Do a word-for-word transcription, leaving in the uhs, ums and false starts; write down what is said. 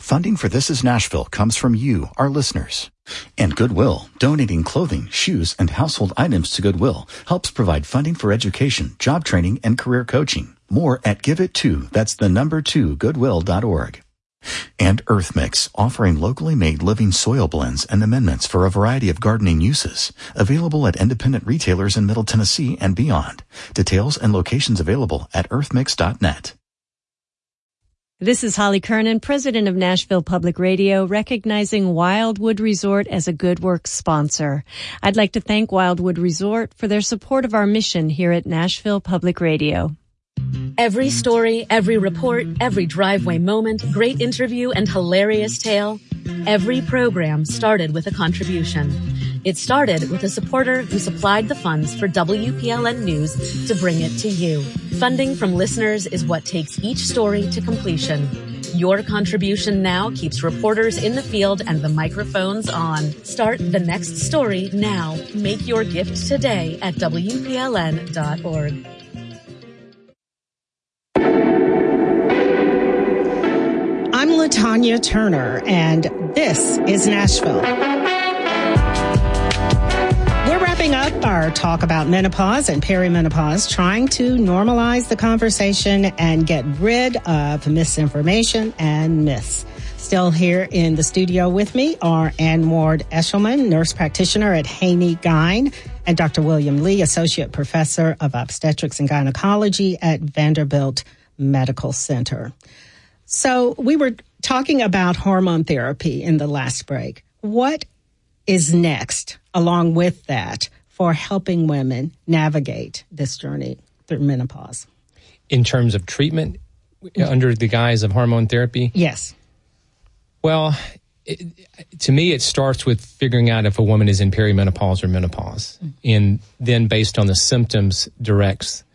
Funding for This Is Nashville comes from you, our listeners. And Goodwill, donating clothing, shoes, and household items to Goodwill helps provide funding for education, job training, and career coaching. More at Give It To, that's the number two, goodwill dot org. And EarthMix, offering locally made living soil blends and amendments for a variety of gardening uses. Available at independent retailers in Middle Tennessee and beyond. Details and locations available at earth mix dot net. This is Holly Kernan, president of Nashville Public Radio, recognizing Wildwood Resort as a Good Works sponsor. I'd like to thank Wildwood Resort for their support of our mission here at Nashville Public Radio. Every story, every report, every driveway moment, great interview, and hilarious tale. Every program started with a contribution. It started with a supporter who supplied the funds for W P L N News to bring it to you. Funding from listeners is what takes each story to completion. Your contribution now keeps reporters in the field and the microphones on. Start the next story now. Make your gift today at W P L N dot org. I'm LaTanya Turner, and this is Nashville. We're wrapping up our talk about menopause and perimenopause, trying to normalize the conversation and get rid of misinformation and myths. Still here in the studio with me are Ann Ward Eshelman, nurse practitioner at Haney Gyne, and Doctor William Lee, associate professor of obstetrics and gynecology at Vanderbilt Medical Center. So we were talking about hormone therapy in the last break. What is next along with that for helping women navigate this journey through menopause? In terms of treatment under the guise of hormone therapy? Yes. Well, it, to me, it starts with figuring out if a woman is in perimenopause or menopause, mm-hmm. and then based on the symptoms directs